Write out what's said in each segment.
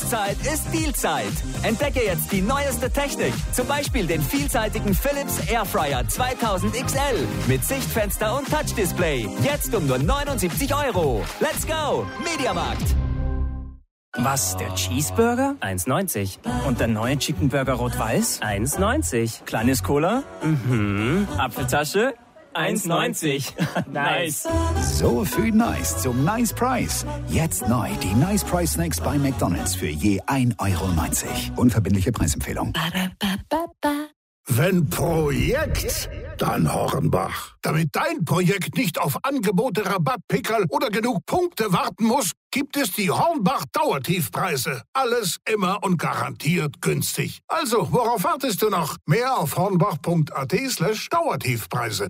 Boschzeit ist Dealzeit. Entdecke jetzt die neueste Technik. Zum Beispiel den vielseitigen Philips Airfryer 2000 XL mit Sichtfenster und Touchdisplay. Jetzt um nur 79 €. Let's go! Mediamarkt. Was, der Cheeseburger? 1,90. Und der neue Chicken Burger Rot-Weiß? 1,90. Kleines Cola? Apfeltasche? 1,90. Nice. So viel Nice zum Nice Price. Jetzt neu die Nice Price Snacks bei McDonald's für je 1,90 €. Unverbindliche Preisempfehlung. Wenn Projekt, dann Hornbach. Damit dein Projekt nicht auf Angebote, Rabattpickerl oder genug Punkte warten muss, gibt es die Hornbach Dauertiefpreise. Alles immer und garantiert günstig. Also, worauf wartest du noch? Mehr auf hornbach.at/Dauertiefpreise.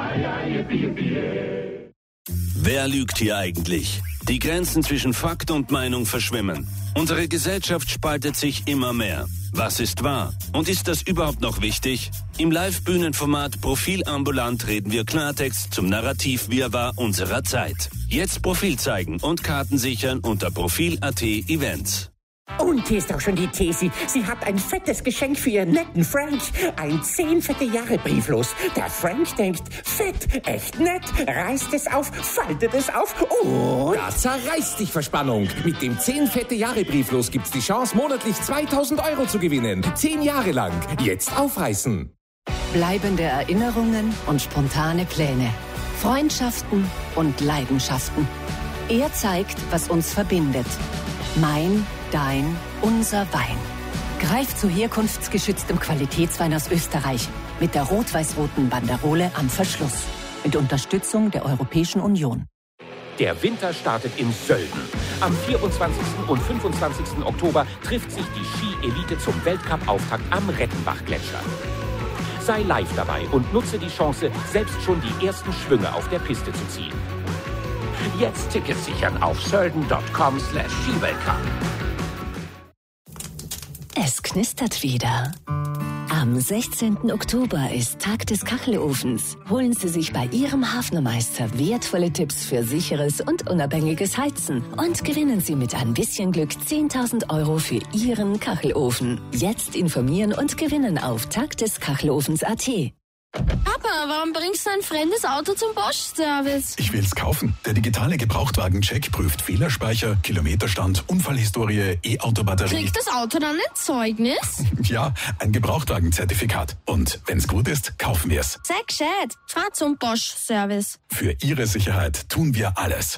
Wer lügt hier eigentlich? Die Grenzen zwischen Fakt und Meinung verschwimmen. Unsere Gesellschaft spaltet sich immer mehr. Was ist wahr? Und ist das überhaupt noch wichtig? Im Live-Bühnenformat Profil ambulant reden wir Klartext zum Narrativ-Wirrwarr unserer Zeit. Jetzt Profil zeigen und Karten sichern unter Profil.at Events. Und hier ist auch schon die Thesi. Sie hat ein fettes Geschenk für ihren netten Frank. Ein 10 fette Jahre Brieflos. Der Frank denkt, fett, echt nett, reißt es auf, faltet es auf und... Da zerreißt dich Verspannung. Mit dem 10 fette Jahre Brieflos gibt's die Chance, monatlich 2.000 € zu gewinnen. 10 Jahre lang. Jetzt aufreißen. Bleibende Erinnerungen und spontane Pläne. Freundschaften und Leidenschaften. Er zeigt, was uns verbindet. Mein, dein, unser Wein. Greif zu herkunftsgeschütztem Qualitätswein aus Österreich mit der rot-weiß-roten Banderole am Verschluss. Mit Unterstützung der Europäischen Union. Der Winter startet in Sölden. Am 24. und 25. Oktober trifft sich die Ski-Elite zum Weltcup-Auftakt am Rettenbach-Gletscher. Sei live dabei und nutze die Chance, selbst schon die ersten Schwünge auf der Piste zu ziehen. Jetzt Tickets sichern auf sölden.com/Skiweltcup. Es knistert wieder. Am 16. Oktober ist Tag des Kachelofens. Holen Sie sich bei Ihrem Hafnermeister wertvolle Tipps für sicheres und unabhängiges Heizen und gewinnen Sie mit ein bisschen Glück 10.000 € für Ihren Kachelofen. Jetzt informieren und gewinnen auf tagdeskachelofens.at. Papa, warum bringst du ein fremdes Auto zum Bosch-Service? Ich will's kaufen. Der digitale Gebrauchtwagen-Check prüft Fehlerspeicher, Kilometerstand, Unfallhistorie, E-Auto-Batterie. Kriegt das Auto dann ein Zeugnis? Ja, ein Gebrauchtwagenzertifikat. Und wenn's gut ist, kaufen wir's. Sei gescheit. Fahr zum Bosch-Service. Für Ihre Sicherheit tun wir alles.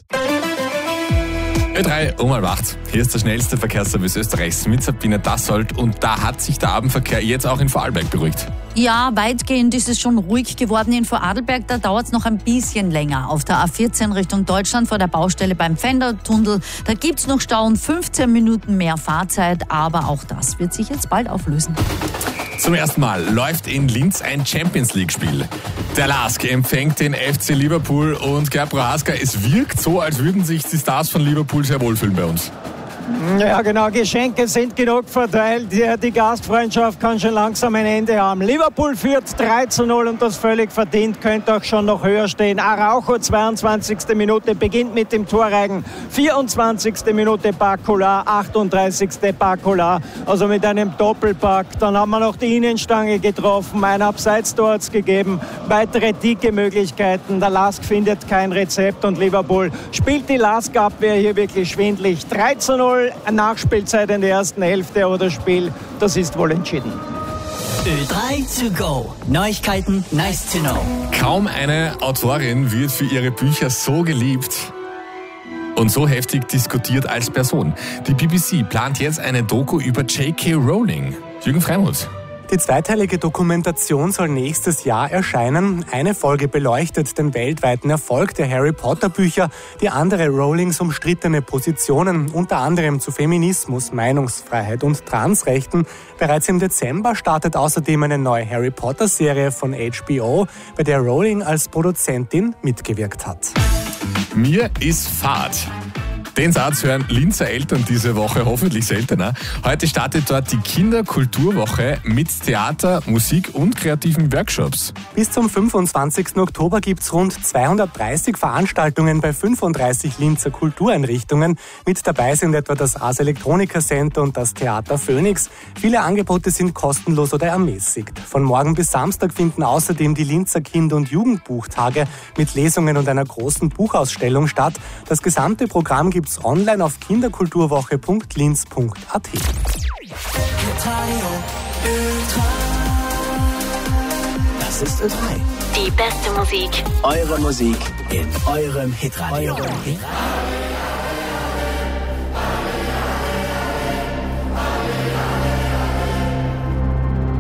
Ö3 um 7:30. Hier ist der schnellste Verkehrsservice Österreichs mit Sabine Dassold und da hat sich der Abendverkehr jetzt auch in Vorarlberg beruhigt. Ja, weitgehend ist es schon ruhig geworden in Vorarlberg. Da dauert es noch ein bisschen länger. Auf der A14 Richtung Deutschland vor der Baustelle beim Pfändertunnel. Da gibt es noch Stau und 15 Minuten mehr Fahrzeit. Aber auch das wird sich jetzt bald auflösen. Zum ersten Mal läuft in Linz ein Champions-League-Spiel. Der LASK empfängt den FC Liverpool und Gerd Prohaska, es wirkt so, als würden sich die Stars von Liverpool sehr wohlfühlen bei uns. Ja, genau. Geschenke sind genug verteilt. Die Gastfreundschaft kann schon langsam ein Ende haben. Liverpool führt 3:0 und das völlig verdient. Könnte auch schon noch höher stehen. Araujo, 22. Minute, beginnt mit dem Torreigen. 24. Minute Bakula, 38. Bakula. Also mit einem Doppelpack. Dann haben wir noch die Innenstange getroffen. Ein Abseitstor hat's gegeben. Weitere dicke Möglichkeiten. Der LASK findet kein Rezept und Liverpool spielt die LASK-Abwehr hier wirklich schwindlig. 3:0. Nachspielzeit in der ersten Hälfte, aber das Spiel, das ist wohl entschieden. Ö3 to go. Neuigkeiten, nice to know. Kaum eine Autorin wird für ihre Bücher so geliebt und so heftig diskutiert als Person. Die BBC plant jetzt eine Doku über J.K. Rowling. Jürgen Freimuth. Die zweiteilige Dokumentation soll nächstes Jahr erscheinen. Eine Folge beleuchtet den weltweiten Erfolg der Harry-Potter-Bücher, die andere Rowlings umstrittene Positionen, unter anderem zu Feminismus, Meinungsfreiheit und Transrechten. Bereits im Dezember startet außerdem eine neue Harry-Potter-Serie von HBO, bei der Rowling als Produzentin mitgewirkt hat. Mir ist Fahrt. Den Satz hören Linzer Eltern diese Woche hoffentlich seltener. Heute startet dort die Kinderkulturwoche mit Theater, Musik und kreativen Workshops. Bis zum 25. Oktober gibt es rund 230 Veranstaltungen bei 35 Linzer Kultureinrichtungen. Mit dabei sind etwa das Ars Electronica Center und das Theater Phoenix. Viele Angebote sind kostenlos oder ermäßigt. Von morgen bis Samstag finden außerdem die Linzer Kinder- und Jugendbuchtage mit Lesungen und einer großen Buchausstellung statt. Das gesamte Programm gibt's online auf kinderkulturwoche.linz.at. Das ist Ö3. Die beste Musik. Eure Musik in eurem Hitradio.